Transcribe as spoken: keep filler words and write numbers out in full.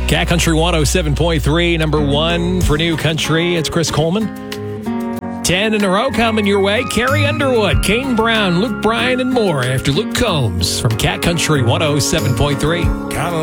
Cat Country one oh seven point three, number one for New Country. It's Chris Coleman. Ten in a row coming your way. Carrie Underwood, Kane Brown, Luke Bryan, and more after Luke Combs from Cat Country one oh seven point three. Got a